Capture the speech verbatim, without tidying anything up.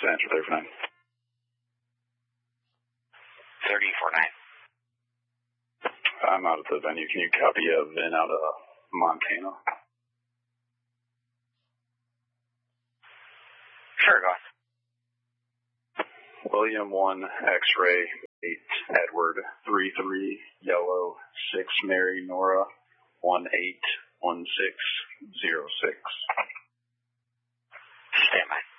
Center thirty-four nine. thirty-four nine. I'm out at the venue. Can you copy a V I N out of Montana? Sure, go on. William one, X-ray, eight, Edward, three three, Yellow, six, Mary, Nora, one eight, one six, zero six. Stand by.